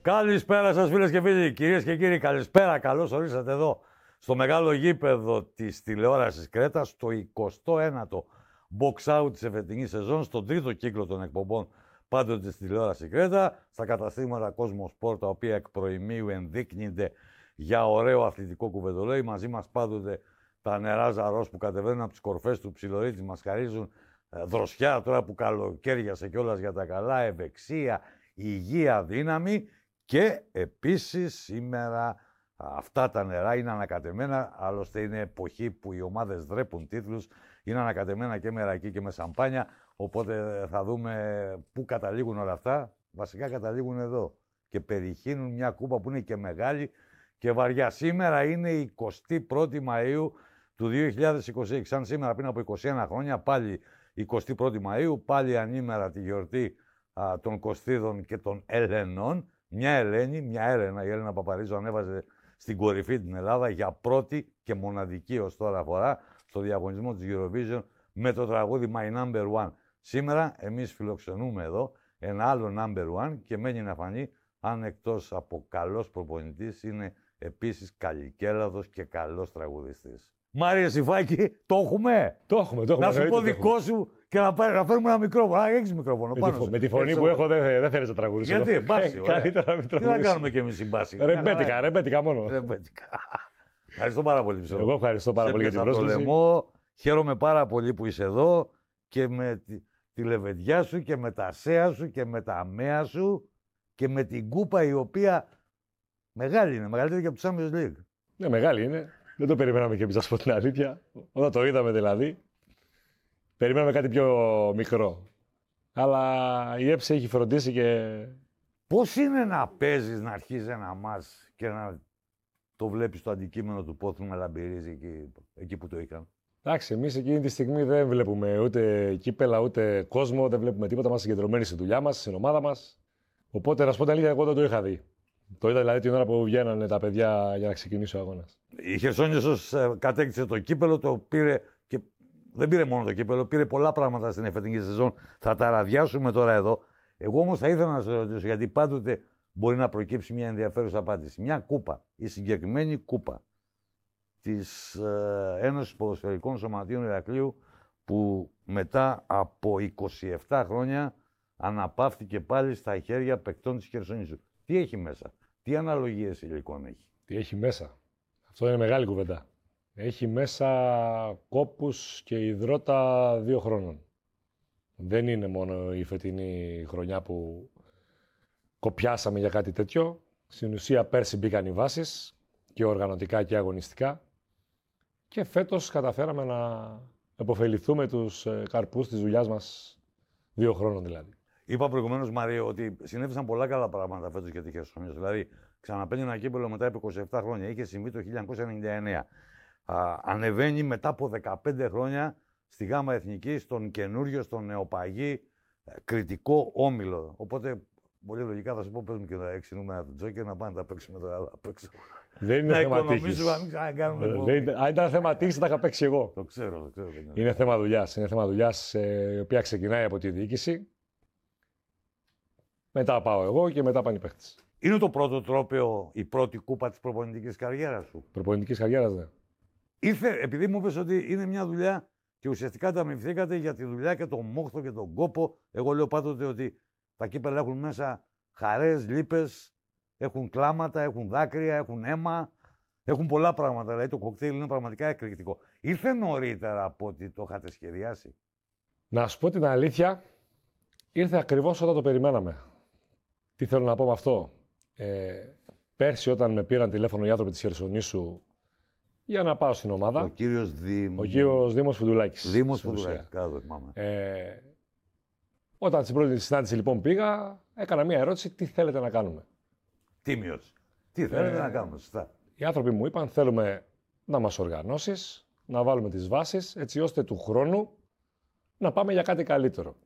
Καλησπέρα σας φίλες και φίλοι, κυρίες και κύριοι, καλησπέρα, καλώς ορίσατε εδώ στο μεγάλο γήπεδο της τηλεόρασης Κρέτας, στο 29ο box out της εφετινής σεζόν, στον τρίτο κύκλο των εκπομπών πάντοτε στη τηλεόραση Κρέτα, στα καταστήματα Cosmosport, τα οποία εκ προημίου ενδείκνυνται για ωραίο αθλητικό κουβεντολόι. Μαζί μας πάντοτε τα νερά Ζαρός που κατεβαίνουν από τις κορφές του Ψιλορίτης, μας χαρίζουν δροσιά τώρα που καλοκαίριασε κιόλας για τα καλά, ευεξία, υγεία, δύναμη. Και επίσης σήμερα αυτά τα νερά είναι ανακατεμένα, άλλωστε είναι εποχή που οι ομάδες δρέπουν τίτλους, είναι ανακατεμένα και με ρακί και με σαμπάνια, οπότε θα δούμε πού καταλήγουν όλα αυτά. Βασικά καταλήγουν εδώ και περιχύνουν μια κούπα που είναι και μεγάλη και βαριά. Σήμερα είναι η 21η Μαΐου του 2026, σαν σήμερα πριν από 21 χρόνια, πάλι 21η Μαΐου, πάλι ανήμερα τη γιορτή των Κωστίδων και των Ελενών. Μια Ελένη, μια Έλενα, η Έλενα Παπαρίζου ανέβαζε στην κορυφή την Ελλάδα για πρώτη και μοναδική ως τώρα φορά στο διαγωνισμό της Eurovision με το τραγούδι My Number One. Σήμερα εμείς φιλοξενούμε εδώ ένα άλλο Number One και μένει να φανεί αν εκτός από καλός προπονητής είναι επίσης καλλικέλαδος και καλός τραγουδιστής. Μάρια Σιφάκη, το έχουμε! Το έχουμε. Να σου πω δικό σου και να φέρουμε ένα μικρόφωνο. Έχεις μικρόφωνο πάνω. Με τη φωνή που έχω δεν θέλεις να τραγουδήσεις. Γιατί, μπάση, καλύτερα να μην τι να τραγουδήσεις. κάνουμε κι εμείς συμπάση. Ρεμπέτικα μόνο. Ευχαριστώ πάρα πολύ. Εγώ ευχαριστώ πάρα πολύ για την πρόσκληση. Λαιμό. Χαίρομαι πάρα πολύ που είσαι εδώ και με τη λεβεντιά σου και με τα σέα σου και με τα αμαία σου και με την κούπα η οποία μεγάλη είναι, μεγαλύτερη και από το Champions League. Ναι, μεγάλη είναι. Δεν το περιμέναμε κι εμείς, να σου πω την αλήθεια. Όταν το είδαμε δηλαδή, περιμέναμε κάτι πιο μικρό. Αλλά η ΕΠΣ έχει φροντίσει και... Πώς είναι να παίζεις, να αρχίζεις ένα μάτς και να το βλέπεις το αντικείμενο του πόθου να λαμπυρίζει εκεί που το είχαν. Εντάξει, εμείς εκείνη τη στιγμή δεν βλέπουμε ούτε κύπελα, ούτε κόσμο, δεν βλέπουμε τίποτα. Είμαστε συγκεντρωμένοι στη δουλειά μας, στην ομάδα μας. Οπότε, να σου πω την αλήθεια, εγώ δεν το είχα δει. Το είδα δηλαδή την ώρα που βγαίνανε τα παιδιά για να ξεκινήσει ο αγώνας. Η Χερσόνησος κατέκτησε το κύπελο, το πήρε και δεν πήρε μόνο το κύπελο, πήρε πολλά πράγματα στην εφετινή σεζόν. Θα τα ραδιάσουμε τώρα εδώ. Εγώ όμως θα ήθελα να σε ρωτήσω, γιατί πάντοτε μπορεί να προκύψει μια ενδιαφέρουσα απάντηση. Μια κούπα, η συγκεκριμένη κούπα της Ένωσης Ποδοσφαιρικών Σωματείων Ηρακλείου, που μετά από 27 χρόνια αναπαύτηκε πάλι στα χέρια παικτών της Χερσονήσου. Τι έχει μέσα, τι αναλογίες υλικών έχει? Τι έχει μέσα? Αυτό είναι μεγάλη κουβέντα. Έχει μέσα κόπους και υδρότα 2 χρόνων. Δεν είναι μόνο η φετινή χρονιά που κοπιάσαμε για κάτι τέτοιο. Στην ουσία πέρσι μπήκαν οι βάσεις και οργανωτικά και αγωνιστικά. Και φέτος καταφέραμε να επωφεληθούμε τους καρπούς της δουλειάς μας 2 χρόνων δηλαδή. Είπα προηγουμένως, Μαρία, ότι συνέβησαν πολλά καλά πράγματα φέτος για τη Χερσόνησο. Δηλαδή, ξαναπαίρνει ένα κύπελλο μετά από 27 χρόνια. Είχε συμβεί το 1999. Ανεβαίνει μετά από 15 χρόνια στη ΓΑΜΑ Εθνική, στον καινούριο, στον νεοπαγή κριτικό όμιλο. Οπότε, πολύ λογικά θα σου πω: παίζουμε και τα 6 νούμερα του Τζόκερ να πάνε να τα παίξουμε τώρα απ' έξω. Δεν είναι θέμα τύχης. Αν ήταν θέμα τύχης, θα τα είχα παίξει εγώ. Το ξέρω. Είναι θέμα δουλειάς. Είναι θέμα δουλειάς η οποία ξεκινάει από τη διοίκηση. Μετά πάω εγώ και μετά πάνε οι παίχτες. Είναι το πρώτο τρόπαιο, η πρώτη κούπα της προπονητικής καριέρας σου? Προπονητικής καριέρας, ναι. Επειδή μου είπες ότι είναι μια δουλειά και ουσιαστικά τα αμοιφθήκατε για τη δουλειά και τον μόχθο και τον κόπο. Εγώ λέω πάντοτε ότι τα κύπελα έχουν μέσα χαρές, λύπες, έχουν κλάματα, έχουν δάκρυα, έχουν αίμα, έχουν πολλά πράγματα. Δηλαδή το κοκτέιλ είναι πραγματικά εκρηκτικό. Ήρθε νωρίτερα από ότι το είχατε σχεδιάσει? Να σου πω την αλήθεια, ήρθε ακριβώς όταν το περιμέναμε. Τι θέλω να πω με αυτό? Πέρσι όταν με πήραν τηλέφωνο οι άνθρωποι της Χερσονήσου για να πάω στην ομάδα. Ο κύριος Δήμος Φουντουλάκης. Δήμος Φουντουλάκης, κάτω θυμάμαι. Όταν στην πρώτη συνάντηση λοιπόν πήγα, έκανα μία ερώτηση: τι θέλετε να κάνουμε? Τίμιος. Τι θέλετε να κάνουμε, σωστά. Οι άνθρωποι μου είπαν: θέλουμε να μας οργανώσεις, να βάλουμε τις βάσεις, έτσι ώστε του χρόνου να πάμε για κάτι καλύτερο.